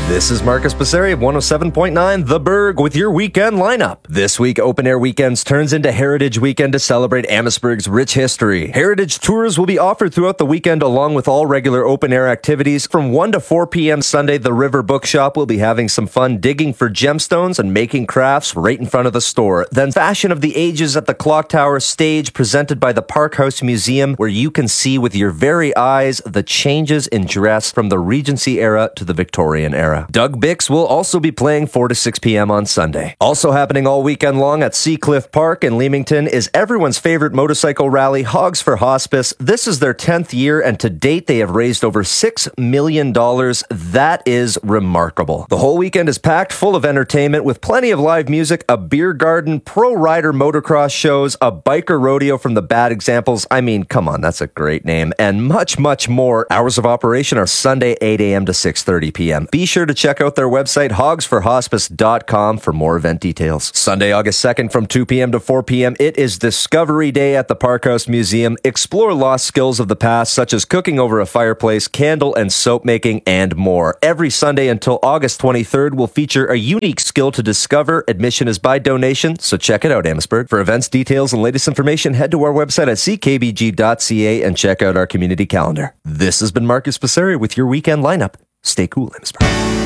This is Marcus Passeri of 107.9 The Berg with your weekend lineup. This week, Open Air Weekends turns into Heritage Weekend to celebrate Amherstburg's rich history. Heritage tours will be offered throughout the weekend along with all regular open air activities. From 1 to 4 p.m. Sunday, the River Bookshop will be having some fun digging for gemstones and making crafts right in front of the store. Then Fashion of the Ages at the Clock Tower stage presented by the Parkhouse Museum, where you can see with your very eyes the changes in dress from the Regency era to the Victorian era. Doug Bix will also be playing 4 to 6 p.m. on Sunday. Also happening all weekend long at Seacliff Park in Leamington is everyone's favorite motorcycle rally, Hogs for Hospice. This is their 10th year, and to date they have raised over $6 million. That is remarkable. The whole weekend is packed full of entertainment with plenty of live music, a beer garden, pro rider motocross shows, a biker rodeo from the Bad Examples. I mean, come on, that's a great name. And much, much more. Hours of operation are Sunday 8 a.m. to 6:30 p.m. Be sure to check out their website, hogsforhospice.com, for more event details. Sunday, August 2nd from 2 p.m. to 4 p.m., it is Discovery Day at the Parkhouse Museum. Explore lost skills of the past, such as cooking over a fireplace, candle and soap making, and more. Every Sunday until August 23rd will feature a unique skill to discover. Admission is by donation, so check it out, Amherstburg. For events details and latest information, head to our website at ckbg.ca and check out our community calendar. This has been Marcus Passeri with your weekend lineup. Stay cool, Amherstburg.